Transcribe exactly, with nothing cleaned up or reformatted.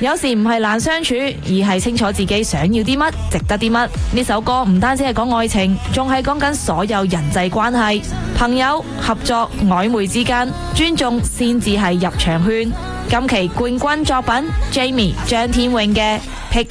有時唔係難相處，而係清楚自己想要啲乜，值得啲乜。呢首歌唔單止係講愛情，仲係講緊所有人際關係、朋友、合作、曖昧之間，尊重先至係入場券。今期冠軍作品 Jamie 張天穎嘅《Pick